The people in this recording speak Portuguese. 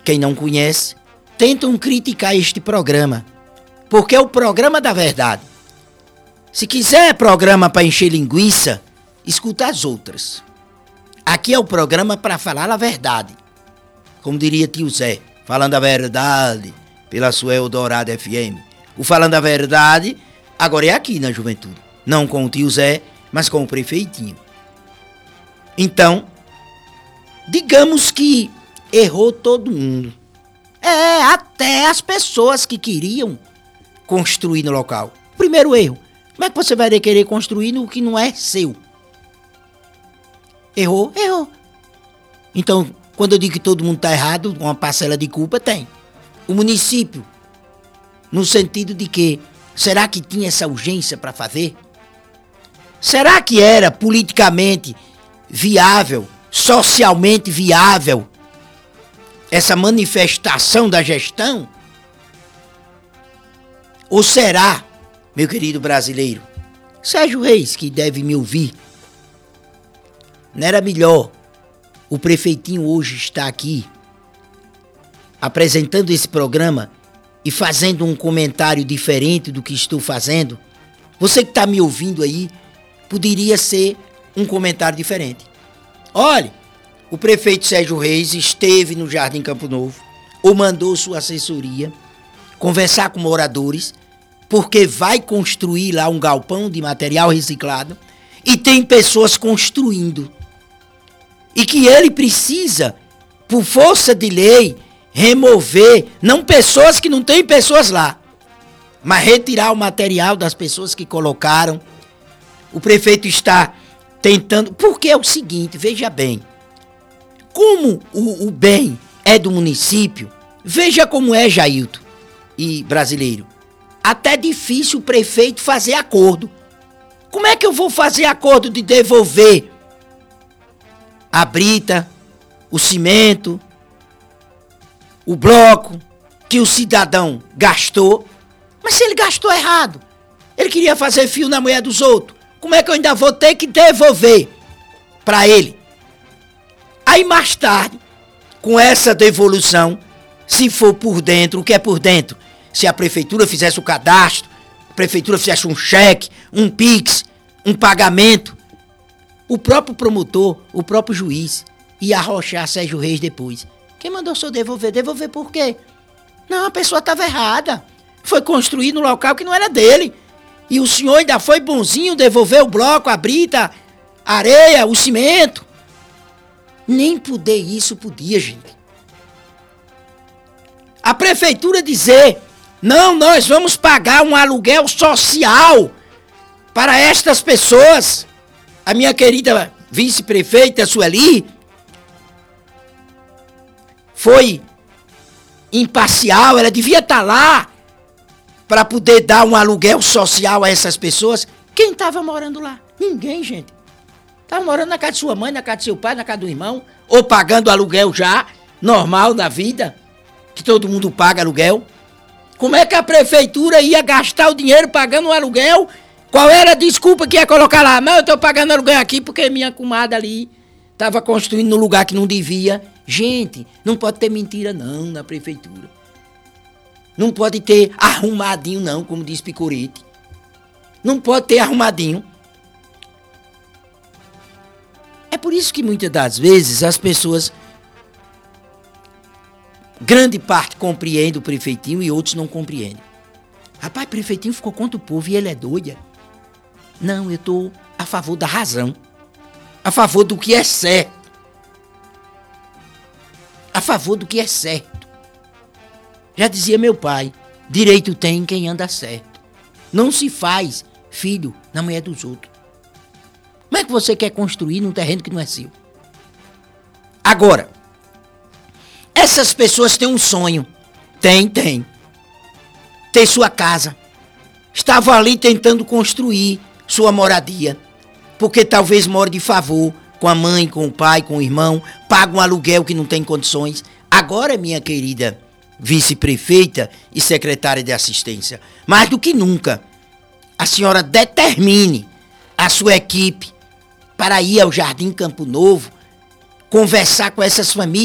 quem não conhece, tentam criticar este programa, porque é o programa da verdade. Se quiser programa para encher linguiça, escuta as outras. Aqui é o programa para falar a verdade. Como diria tio Zé, falando a verdade pela sua Eldorado FM. O Falando a Verdade agora é aqui na Juventude. Não com o tio Zé, mas com o prefeitinho. Então, digamos que errou todo mundo. Até as pessoas que queriam construir no local. Primeiro erro. Como é que você vai querer construir no que não é seu? Errou? Errou. Então, quando eu digo que todo mundo está errado, uma parcela de culpa tem. O município, no sentido de que, será que tinha essa urgência para fazer? Será que era politicamente viável, socialmente viável, essa manifestação da gestão? Ou será, meu querido brasileiro, Sérgio Reis, que deve me ouvir, não era melhor o prefeitinho hoje estar aqui apresentando esse programa e fazendo um comentário diferente do que estou fazendo? Você que está me ouvindo aí, poderia ser um comentário diferente. Olha, o prefeito Sérgio Reis esteve no Jardim Campo Novo, ou mandou sua assessoria conversar com moradores, porque vai construir lá um galpão de material reciclado e tem pessoas construindo. E que ele precisa, por força de lei, remover, não pessoas que não tem pessoas lá, mas retirar o material das pessoas que colocaram. O prefeito está tentando, porque é o seguinte, veja bem, como o bem é do município, veja como é, Jailton e brasileiro, até difícil o prefeito fazer acordo. Como é que eu vou fazer acordo de devolver a brita, o cimento, o bloco que o cidadão gastou? Mas se ele gastou errado, ele queria fazer fio na mulher dos outros, como é que eu ainda vou ter que devolver para ele? Aí mais tarde, com essa devolução, se for por dentro, o que é por dentro? Se a prefeitura fizesse o cadastro, a prefeitura fizesse um cheque, um Pix, um pagamento, o próprio promotor, o próprio juiz ia arrochar Sérgio Reis depois. Quem mandou o senhor devolver? Devolver por quê? Não, a pessoa estava errada. Foi construído no local que não era dele. E o senhor ainda foi bonzinho, devolver o bloco, a brita, a areia, o cimento. Nem poder isso podia, gente. A prefeitura dizer, não, nós vamos pagar um aluguel social para estas pessoas. A minha querida vice-prefeita Sueli foi imparcial, ela devia estar lá para poder dar um aluguel social a essas pessoas. Quem estava morando lá? Ninguém, gente. Estava morando na casa de sua mãe, na casa de seu pai, na casa do irmão, ou pagando aluguel já, normal na vida, que todo mundo paga aluguel. Como é que a prefeitura ia gastar o dinheiro pagando um aluguel? Qual era a desculpa que ia colocar lá? Não, eu estou pagando aluguel aqui porque minha comadre ali estava construindo no lugar que não devia. Gente, não pode ter mentira não na prefeitura. Não pode ter arrumadinho não, como diz Picorete. Não pode ter arrumadinho. É por isso que muitas das vezes as pessoas, grande parte compreende o prefeitinho e outros não compreendem. Rapaz, o prefeitinho ficou contra o povo e ele é doida. Não, eu estou a favor da razão. A favor do que é certo. A favor do que é certo. Já dizia meu pai, direito tem quem anda certo. Não se faz filho na mulher dos outros. Como é que você quer construir num terreno que não é seu? Agora, essas pessoas têm um sonho. Tem. Ter sua casa. Estavam ali tentando construir sua moradia. Porque talvez more de favor com a mãe, com o pai, com o irmão. Paga um aluguel que não tem condições. Agora, minha querida vice-prefeita e secretária de assistência, mais do que nunca, a senhora determine a sua equipe para ir ao Jardim Campo Novo, conversar com essas famílias